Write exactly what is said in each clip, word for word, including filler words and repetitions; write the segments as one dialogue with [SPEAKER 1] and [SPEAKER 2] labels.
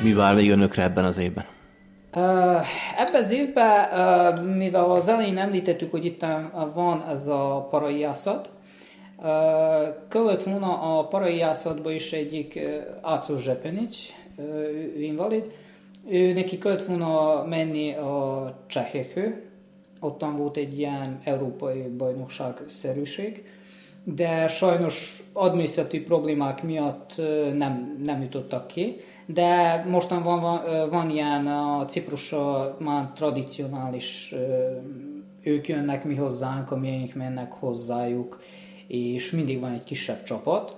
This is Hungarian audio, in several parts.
[SPEAKER 1] mi vár még önökre ebben az évben?
[SPEAKER 2] Ebben az évben, mivel az elején említettük, hogy itt van ez a paraijászat, kellett volna a paraijászatban is egyik Ácos Zsepenics, ő invalid, ő neki kellett volna menni a Csehekhez, ottan volt egy ilyen európai bajnokság-szerűség, de sajnos adminisztratív problémák miatt nem, nem jutottak ki. De mostan van, van, van ilyen a Ciprusra már tradicionális, ők jönnek mi hozzánk, a miénk mennek hozzájuk, és mindig van egy kisebb csapat.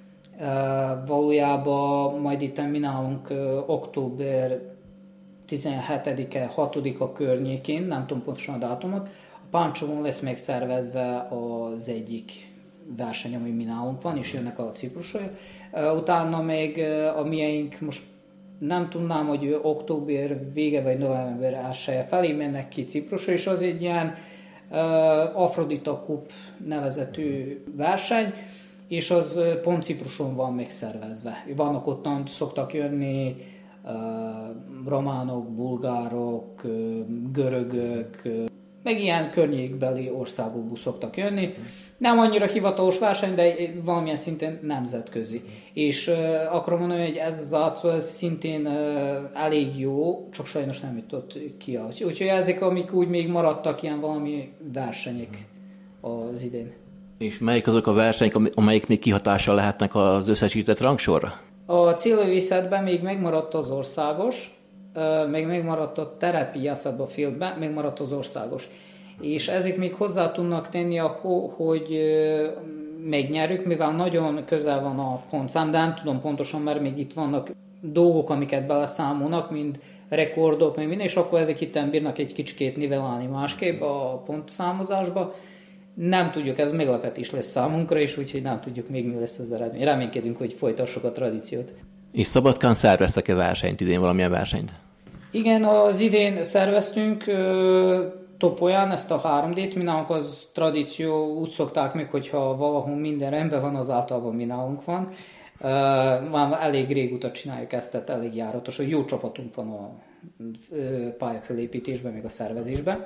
[SPEAKER 2] Valójában majd itt mi nálunk október tizenhetedike, hatodika környékén, nem tudom pontosan a dátumot, a Páncsovon lesz megszervezve az egyik verseny, ami mi nálunk van, és jönnek a Ciprusra. Utána még a miénk most nem tudnám, hogy október vége vagy november elsője felé mennek ki Ciprusra, és az egy ilyen uh, Afrodita Cup nevezetű verseny, és az pont Cipruson van megszervezve. Vannak ottan, szoktak jönni uh, románok, bulgárok, uh, görögök, uh, meg ilyen környékbeli országokból szoktak jönni. Nem annyira hivatalos verseny, de valamilyen szinten nemzetközi. És uh, akarom mondani, hogy ez az Ácó, ez szintén uh, elég jó, csak sajnos nem jutott ki. Úgyhogy ezek, amik úgy még maradtak, ilyen valami versenyek az idén.
[SPEAKER 1] És melyik azok a versenyek, amelyik még kihatással lehetnek az összesített rangsorra?
[SPEAKER 2] A célövészetben még megmaradt az országos, még megmaradt a terepiászatban fieldben, megmaradt az országos. És ezek még hozzá tudnak tenni, hogy megnyerjük, mivel nagyon közel van a pontszám, de nem tudom pontosan, mert még itt vannak dolgok, amiket beleszámolnak, mint rekordok, meg minden, és akkor ezek itt bírnak egy kicsikét nivellálni másképp a pontszámozásba. Nem tudjuk, ez meglepetés lesz számunkra is, úgyhogy nem tudjuk még mi lesz az eredmény. Reménykedünk, hogy folytassuk a tradíciót.
[SPEAKER 1] És Szabadkán szerveztek-e versenyt idén, valamilyen versenyt?
[SPEAKER 2] Igen, az idén szerveztünk uh, Topolyán ezt a három dét, mi nálunk az tradíció, úgy szokták meg, hogyha valahol minden rendben van, az általában mi nálunk van. Uh, már elég régóta csináljuk ezt, tehát elég járatos, hogy jó csapatunk van a uh, pályafölépítésben, meg a szervezésben.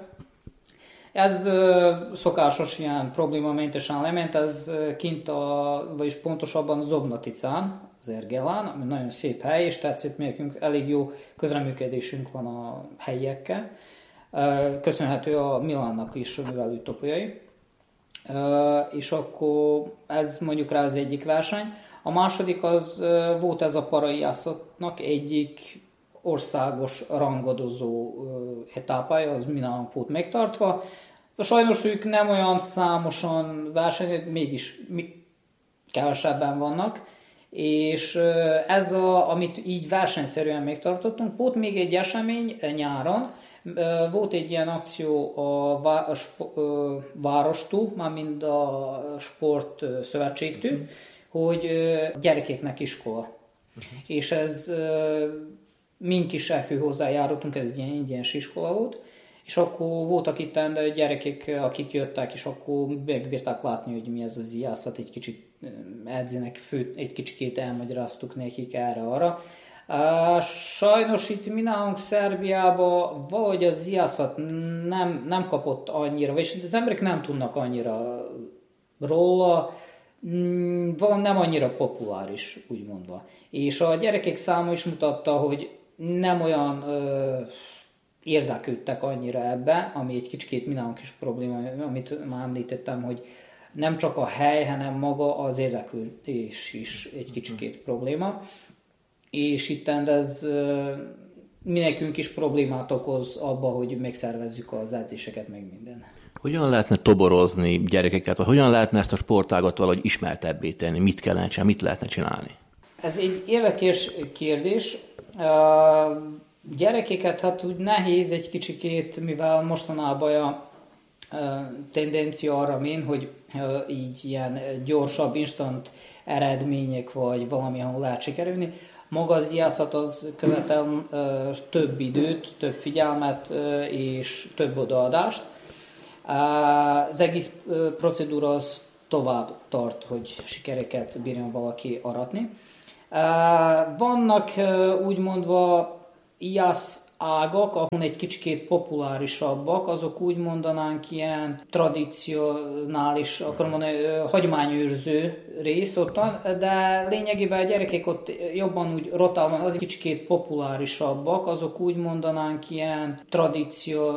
[SPEAKER 2] Ez uh, szokásos ilyen problémamentesen lement, ez uh, kint a, vagyis pontosabban Zobnaticán, az Ergelán, ami nagyon szép hely, és tetszett nekünk, elég jó közreműködésünk van a helyiekkel. Uh, köszönhető a Milánnak is, mivel ő topolyai. Uh, és akkor ez mondjuk rá az egyik verseny. A második az uh, volt ez a paraijászatnak egyik országos rangadozó uh, etapája, az Milánnak volt megtartva. Sajnos ők nem olyan számosan versenyek, mégis kevesebben vannak, és ez, a, amit így versenyszerűen megtartottunk, volt még egy esemény nyáron, volt egy ilyen akció a, vá, a, sp, a várostól, mármint a sport szövetségtől, uh-huh. hogy gyerekeknek iskola. Uh-huh. És ez mink is elhő hozzájárultunk, ez egy ilyen ingyenes iskola volt, és akkor voltak itt gyerekek, akik jöttek, és akkor megbírták látni, hogy mi ez az ijászat, egy kicsit edzenek, fő, egy kicsikét elmagyaráztuk nekik erre-arra. Sajnos itt mi nálunk Szerbiában valahogy az ijászat nem, nem kapott annyira, vagyis az emberek nem tudnak annyira róla, valami nem annyira populáris, úgy mondva. És a gyerekek száma is mutatta, hogy nem olyan érdeklődtek annyira ebbe, ami egy kicsikét mindenki is probléma, amit már említettem, hogy nem csak a hely, hanem maga az érdeklődés is egy kicsikét probléma. És itt ez mi nekünk is problémát okoz abba, hogy megszervezzük az edzéseket, meg minden.
[SPEAKER 1] Hogyan lehetne toborozni gyerekeket, vagy hogyan lehetne ezt a sportágat valahogy ismertebbé tenni? Mit kellene csinálni, mit lehetne csinálni?
[SPEAKER 2] Ez egy érdekes kérdés. Uh, gyerekeket hát úgy nehéz egy kicsikét, mivel mostanában a uh, tendencia arra mén, hogy uh, így ilyen gyorsabb, instant eredmények, vagy valami, ahol lehet sikerülni. Maga az ijászat az követel uh, több időt, több figyelmet uh, és több odaadást. Uh, az egész uh, procedúra az tovább tart, hogy sikereket bírjon valaki aratni. Vannak úgy mondva iász ágak, ahol egy kicsikét populárisabbak, azok úgy mondanánk ilyen tradicionális, akarom mondani, hagyományőrző rész ottan, de lényegében a gyerekek ott jobban úgy rotálnak, az egy kicsikét populárisabbak, azok úgy mondanánk ilyen tradíció